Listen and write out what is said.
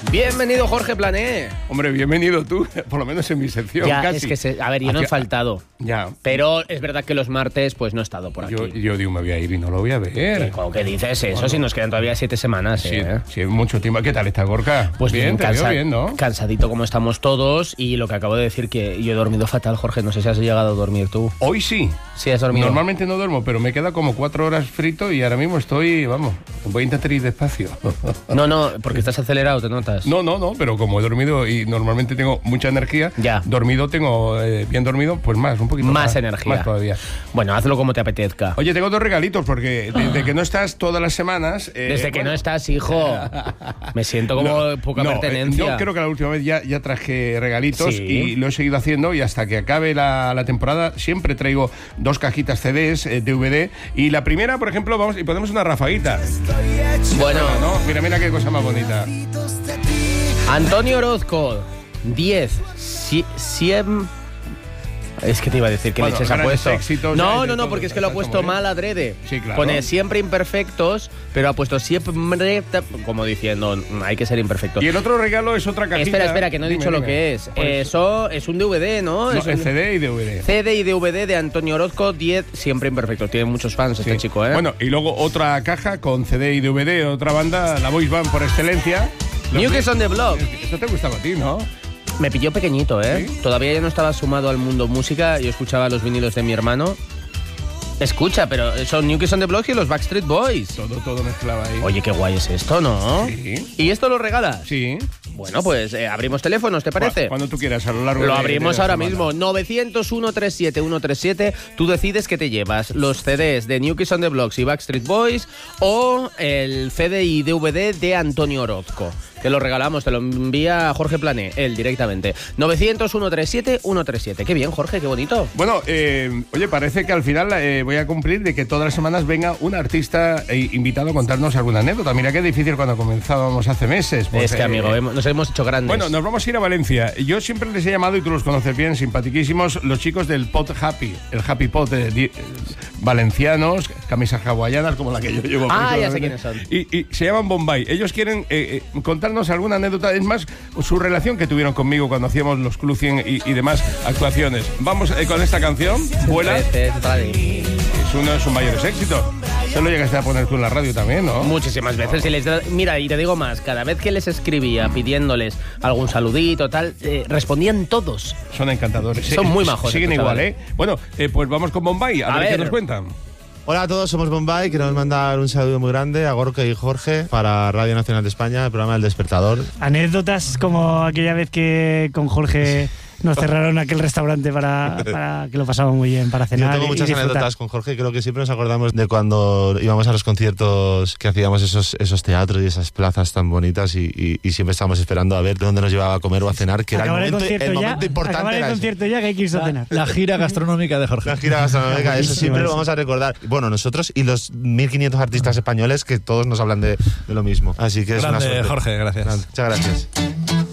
Bienvenido, Jorge Plané. Hombre, bienvenido tú, por lo menos en mi sección. Ya, casi. es que, a ver, yo no he faltado. Ya. Pero es verdad que los martes, pues no he estado por aquí. Yo digo, me voy a ir y no lo voy a ver. ¿Cómo que dices eso? Si nos quedan todavía 7 semanas, Sí, mucho tiempo. ¿Qué tal está, Gorka? Pues bien, te veo bien, ¿no? Cansadito como estamos todos. Y lo que acabo de decir, que yo he dormido fatal, Jorge. No sé si has llegado a dormir tú. Hoy sí. Sí, has dormido. Normalmente no duermo, pero me queda como 4 horas frito y ahora mismo estoy, vamos, voy a intentar ir despacio. No, porque estás acelerado, ¿te notas? No, pero como he dormido y normalmente tengo mucha energía, ya. Bien dormido, pues un poquito más energía. Más todavía. Bueno, hazlo como te apetezca. Oye, tengo 2 regalitos porque desde que no estás todas las semanas... desde que no estás, hijo. Me siento como poca pertenencia. Yo creo que la última vez ya traje regalitos Sí. y lo he seguido haciendo y hasta que acabe la temporada siempre traigo 2 cajitas CDs, DVD, y la primera, por ejemplo, vamos y ponemos una rafaguita. Bueno, ¿no? Mira qué cosa más bonita. Antonio Orozco, 10, 100... Es que te iba a decir que leches ha puesto. Éxitos, no, porque es que lo ha puesto mal adrede. Sí, claro. Pone siempre imperfectos, pero ha puesto siempre... Como diciendo, hay que ser imperfecto. Y el otro regalo es otra cajita. Espera, que no he dicho lo que es. Eso es un DVD, ¿no? Es CD y DVD. CD y DVD de Antonio Orozco, 10, siempre imperfectos. Tiene muchos fans este chico, ¿eh? Bueno, y luego otra caja con CD y DVD, otra banda, la boys band por excelencia. New Kids on the Block. Esto te gustaba a ti, ¿no? Me pilló pequeñito, ¿eh? ¿Sí? Todavía yo no estaba sumado al mundo música. Yo escuchaba los vinilos de mi hermano. Escucha, pero son New Kids on the Block y los Backstreet Boys. Todo mezclaba ahí. Oye, qué guay es esto, ¿no? Sí. ¿Y esto lo regalas? Sí. Bueno, pues abrimos teléfonos, ¿te parece? Cuando tú quieras, a lo largo Lo de abrimos la ahora semana. mismo. 900-137-137. Tú decides qué te llevas. Los CDs de New Kids on the Block y Backstreet Boys o el CD y DVD de Antonio Orozco. Te lo regalamos, te lo envía Jorge Plané, él directamente. 900-137-137. Qué bien, Jorge, qué bonito. Bueno, oye, parece que al final voy a cumplir de que todas las semanas venga un artista invitado a contarnos alguna anécdota. Mira qué difícil cuando comenzábamos hace meses. Pues, es que, amigo, nos hemos hecho grandes. Bueno, nos vamos a ir a Valencia. Yo siempre les he llamado, y tú los conoces bien, simpatiquísimos, los chicos del Pot Happy, el Happy Pot valencianos, camisas hawaianas como la que yo llevo. Ya sé quiénes son. Y se llaman Bombay. Ellos quieren contarnos alguna anécdota, es más, su relación que tuvieron conmigo cuando hacíamos los Club 100 y demás actuaciones. Vamos con esta canción, Vuela. Es uno de sus mayores éxitos. Eso lo llegaste a poner tú en la radio también, ¿no? Muchísimas veces. Mira, y te digo más, cada vez que les escribía pidiéndoles algún saludito, tal, respondían todos. Son encantadores. Son muy majos. Siguen igual, ¿eh? Bueno, pues vamos con Bombay, a ver qué nos cuentan. Hola a todos, somos Bombay. Queremos mandar un saludo muy grande a Gorka y Jorge para Radio Nacional de España, el programa El Despertador. Anécdotas como aquella vez que con Jorge nos cerraron aquel restaurante para que lo pasamos muy bien, para cenar. Yo tengo muchas y disfrutar. anécdotas con Jorge, creo que siempre nos acordamos de cuando íbamos a los conciertos que hacíamos esos teatros y esas plazas tan bonitas y siempre estábamos esperando a ver de dónde nos llevaba a comer o a cenar, que era el momento importante. Acabar el concierto ya, que hay que irse a cenar. La gira gastronómica de Jorge. La gira gastronómica, eso siempre lo vamos a recordar. Bueno, nosotros y los 1.500 artistas españoles que todos nos hablan de lo mismo. Así que es Grande, una suerte. Jorge, gracias. Muchas gracias.